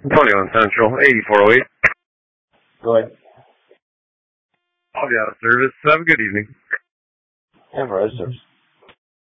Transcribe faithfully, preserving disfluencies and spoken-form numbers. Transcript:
Tony on Central, eighty-four oh eight. Go ahead. I'll be out of service. Have a good evening. Have a service.